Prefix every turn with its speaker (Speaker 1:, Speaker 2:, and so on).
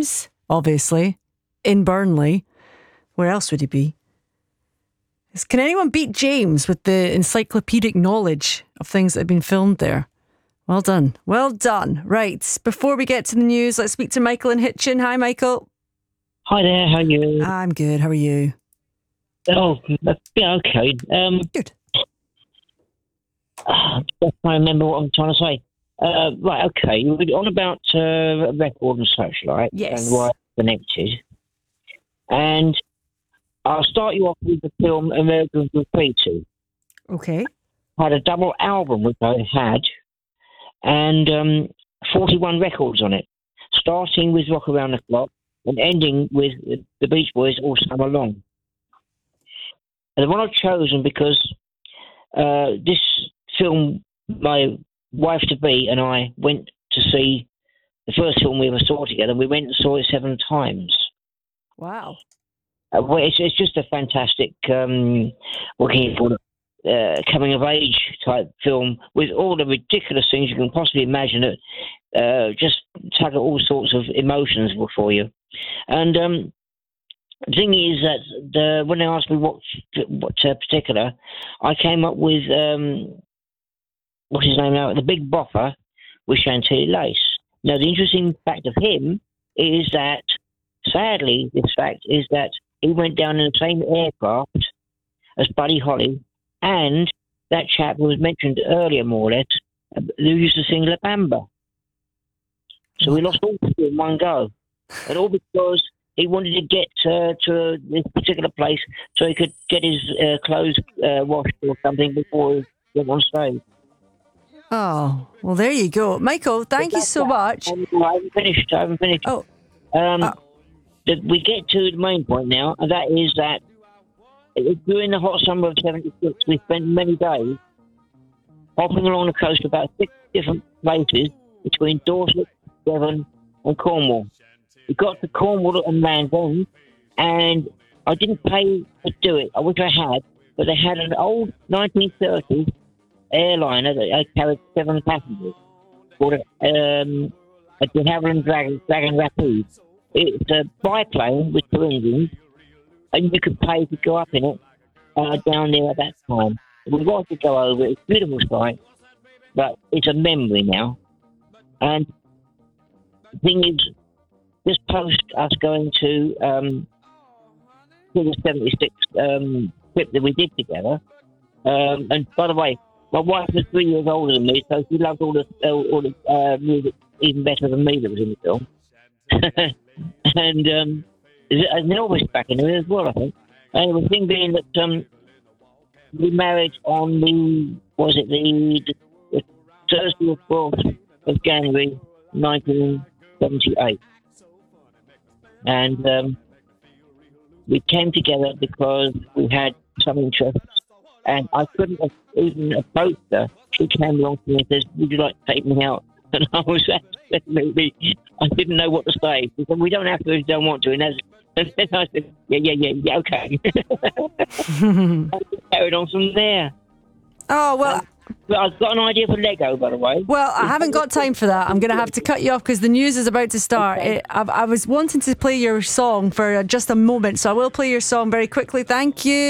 Speaker 1: James, obviously, in Burnley. Where else would he be? Can anyone beat James with the encyclopedic knowledge of things that have been filmed there? Well done. Well done. Right. Before we get to the news, let's speak to Michael in Hitchin. Hi, Michael.
Speaker 2: Hi there, how are you?
Speaker 1: I'm good. How are you?
Speaker 2: Oh, yeah, okay.
Speaker 1: Good.
Speaker 2: I can't remember what I'm trying to say. Right, okay. You were on about record and such like,
Speaker 1: Yes.
Speaker 2: and why it's connected. And I'll start you off with the film American Graffiti.
Speaker 1: Okay.
Speaker 2: Had a double album which I had, and 41 records on it, starting with Rock Around the Clock and ending with the Beach Boys All Summer Long. And the one I've chosen because this film, my wife-to-be and I went to see the first film we ever saw together. We went and saw it 7 times.
Speaker 1: Wow.
Speaker 2: Well, it's just a fantastic, what can you call it, coming-of-age type film with all the ridiculous things you can possibly imagine that just tug at all sorts of emotions for you. And the thing is that when they asked me what particular, I came up with, what's his name now? The Big Bopper with Chantilly Lace. Now, the interesting fact of him is that, sadly, this fact is that he went down in the same aircraft as Buddy Holly and that chap who was mentioned earlier, more or less, who used to sing La Bamba. So we lost all three in one go. And all because he wanted to get to this particular place so he could get his clothes washed or something before he went on stage.
Speaker 1: Oh, well, there you go. Michael, thank you so much.
Speaker 2: I haven't finished.
Speaker 1: Oh.
Speaker 2: We get to the main point now, and that is that during the hot summer of 76, we spent many days hopping along the coast about 6 different places between Dorset, Devon, and Cornwall. We got to Cornwall and Land's End, and I didn't pay to do it. I wish I had, but they had an old 1930s airliner that carried 7 passengers called a de Havilland Dragon Rapide. It's a biplane with 2 engines, and you could pay to go up in it down there at that time. We wanted to go over it. It's a beautiful sight, but it's a memory now. And the thing is, just post us going to the 76 trip that we did together. And by the way, my wife was 3 years older than me, so she loved all the music even better than me that was in the film. And there's Elvis back in there as well, I think. And the thing being that we married on the Thursday or 12th of January 1978. And we came together because we had some interests, and I couldn't have even approached her. She came along to me and says, "Would you like to take me out?" And I was absolutely, I didn't know what to say. She said, "We don't have to if you don't want to." And then I said, yeah, okay. And carried on from there.
Speaker 1: Oh, well.
Speaker 2: But I've got an idea for Lego, by the way.
Speaker 1: Well, I haven't got time for that. I'm going to have to cut you off because the news is about to start.
Speaker 2: Okay.
Speaker 1: I was wanting to play your song for just a moment, so I will play your song very quickly. Thank you.